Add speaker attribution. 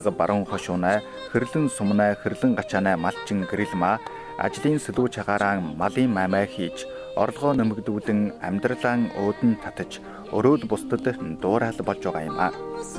Speaker 1: баруун хошуунай, хэрлэн сумнай, хэрлэн гачаанай малчин гэрэлма ажлын сэлүү чагаараа малын маймаа хийж орлогоо нэмэгдүүлэн амьдралаа өөдөн татаж өрөөд бусдад дуурал болж байгаа юм а.